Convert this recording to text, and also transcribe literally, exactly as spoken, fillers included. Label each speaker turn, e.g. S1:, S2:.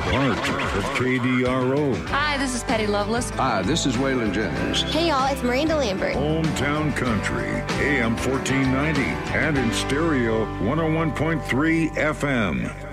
S1: heart of K D R O.
S2: Hi, this is Patty Loveless.
S3: Hi, this is Waylon Jennings.
S4: Hey, y'all, it's Miranda Lambert.
S1: Hometown Country, A M fourteen ninety, and in stereo, one oh one point three F M.